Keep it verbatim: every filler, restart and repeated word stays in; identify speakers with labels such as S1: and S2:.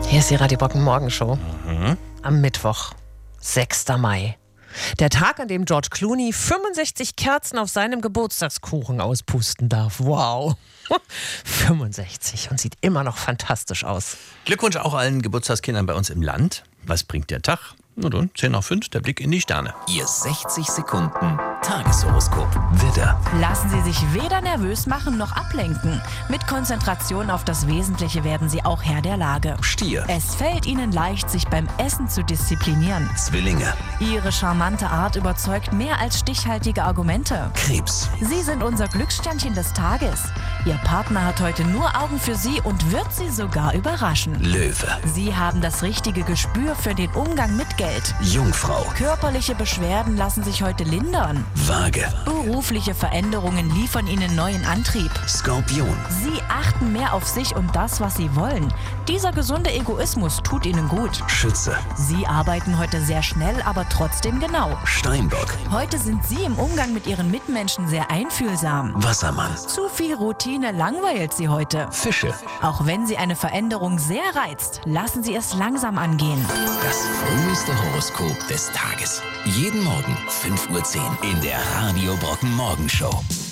S1: Hier ist die Radio Brocken Morgenshow.
S2: Mhm.
S1: Am Mittwoch, sechster Mai. Der Tag, an dem George Clooney fünfundsechzig Kerzen auf seinem Geburtstagskuchen auspusten darf. Wow. fünfundsechzig und sieht immer noch fantastisch aus.
S2: Glückwunsch auch allen Geburtstagskindern bei uns im Land. Was bringt der Tag? Na dann, zehn nach fünf, der Blick in die Sterne.
S3: Ihr sechzig Sekunden Tageshoroskop. Widder.
S4: Lassen Sie sich weder nervös machen noch ablenken. Mit Konzentration auf das Wesentliche werden Sie auch Herr der Lage.
S3: Stier.
S4: Es fällt Ihnen leicht, sich beim Essen zu disziplinieren.
S3: Zwillinge.
S4: Ihre charmante Art überzeugt mehr als stichhaltige Argumente.
S3: Krebs.
S4: Sie sind unser Glückssternchen des Tages. Ihr Partner hat heute nur Augen für Sie und wird Sie sogar überraschen.
S3: Löwe.
S4: Sie haben das richtige Gespür für den Umgang mit Geld.
S3: Jungfrau.
S4: Körperliche Beschwerden lassen sich heute lindern.
S3: Waage.
S4: Berufliche Veränderungen liefern Ihnen neuen Antrieb.
S3: Skorpion.
S4: Sie achten mehr auf sich und das, was Sie wollen. Dieser gesunde Egoismus tut Ihnen gut.
S3: Schütze.
S4: Sie arbeiten heute sehr schnell, aber trotzdem genau.
S3: Steinbock.
S4: Heute sind Sie im Umgang mit Ihren Mitmenschen sehr einfühlsam.
S3: Wassermann.
S4: Zu viel Routine langweilt Sie heute.
S3: Fische.
S4: Auch wenn Sie eine Veränderung sehr reizt, lassen Sie es langsam angehen.
S3: Das früheste Horoskop des Tages. Jeden Morgen fünf Uhr zehn in der Radio Brocken Morgenshow.